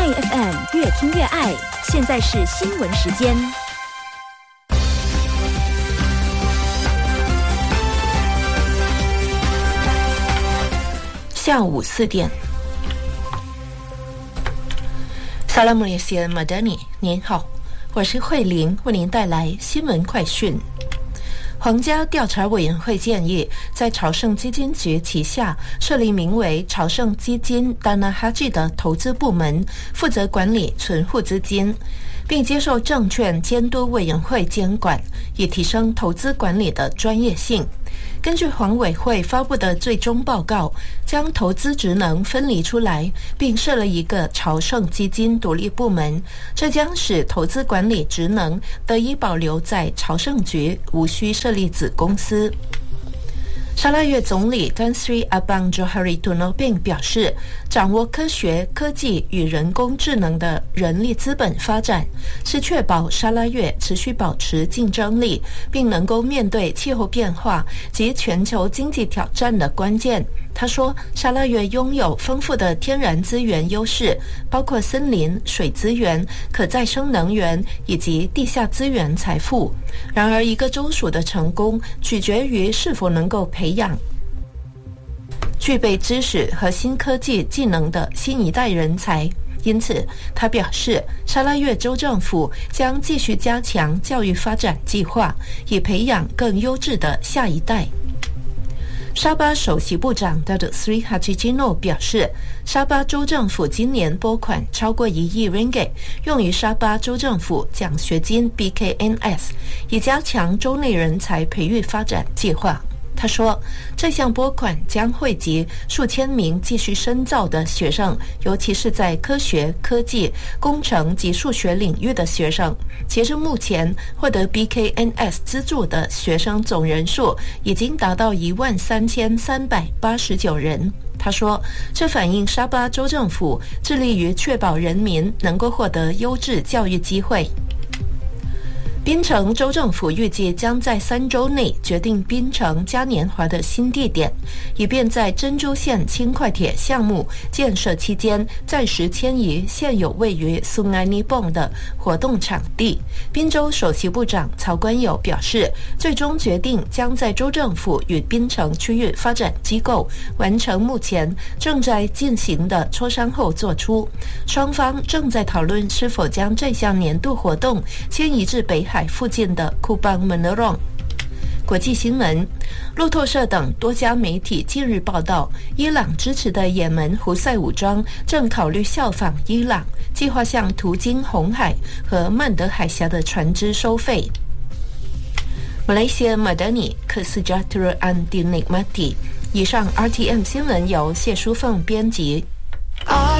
爱 FM 越听越爱，现在是新闻时间。 下午4点。萨拉姆列西恩马德尼，您好，我是慧玲，为您带来新闻快讯。皇家调查委员会建议，在朝圣基金局旗下设立名为朝圣基金Dana Haji的投资部门，负责管理存户资金，并接受证券监督委员会监管，以提升投资管理的专业性。根据黄委会发布的最终报告，将投资职能分离出来，并设了一个朝圣基金独立部门，这将使投资管理职能得以保留在朝圣局，无需设立子公司。沙拉越总理 Tan Sri Abang Johari Tunobin 表示，掌握科学、科技与人工智能的人力资本发展，是确保沙拉越持续保持竞争力，并能够面对气候变化及全球经济挑战的关键。他说，沙拉越拥有丰富的天然资源优势，包括森林、水资源、可再生能源以及地下资源财富。然而，一个州属的成功取决于是否能够培养具备知识和新科技技能的新一代人才。因此，他表示，沙拉越州政府将继续加强教育发展计划，以培养更优质的下一代。沙巴首席部长 Datuk Sri Haji Jino 表示，沙巴州政府今年拨款超过1亿 ringgit 用于沙巴州政府奖学金 BKNS， 以加强州内人才培育发展计划。他说，这项拨款将惠及数千名继续深造的学生，尤其是在科学、科技、工程及数学领域的学生。截至目前，获得 BKNS 资助的学生总人数已经达到13389人。他说，这反映沙巴州政府致力于确保人民能够获得优质教育机会。槟城州政府预计将在3周内决定槟城嘉年华的新地点，以便在珍珠线轻快铁项目建设期间暂时迁移现有位于苏埃尼蹦的活动场地。槟州首席部长曹观友表示，最终决定将在州政府与槟城区域发展机构完成目前正在进行的磋商后做出。双方正在讨论是否将这项年度活动迁移至北海附近的库邦门勒隆。国际新闻，路透社等多家媒体近日报道，伊朗支持的也门胡塞武装正考虑效仿伊朗，计划向途经红海和曼德海峡的船只收费。马来西亚马德尼克斯加特安迪尼马蒂。以上 RTM 新闻由谢淑凤编辑。